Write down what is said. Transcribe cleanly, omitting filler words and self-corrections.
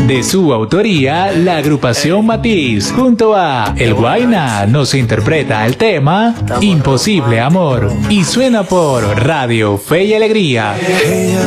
De su autoría, la agrupación Matiz, junto a El Guayna, nos interpreta el tema Imposible Amor y suena por Radio Fe y Alegría.